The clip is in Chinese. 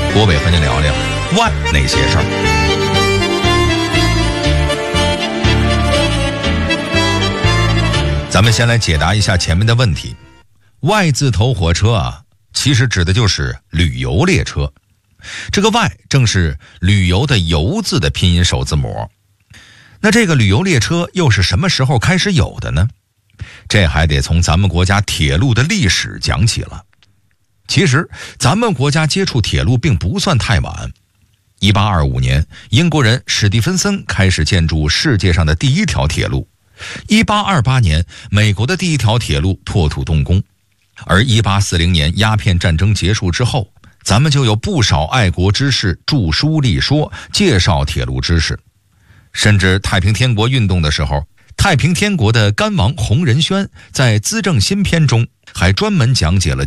郭伟和您聊聊外那些事儿。咱们先来解答一下前面的问题。外字头火车啊，其实指的就是旅游列车。这个外正是旅游的游字的拼音首字母。那这个旅游列车又是什么时候开始有的呢？这还得从咱们国家铁路的历史讲起了。其实咱们国家接触铁路并不算太晚。1825年，英国人史蒂芬森开始建筑世界上的第一条铁路。1828年，美国的第一条铁路拓土动工。而1840年鸦片战争结束之后，咱们就有不少爱国之士著书立说，介绍铁路知识。甚至太平天国运动的时候，太平天国的干王洪仁轩在《资政新篇》中还专门讲解了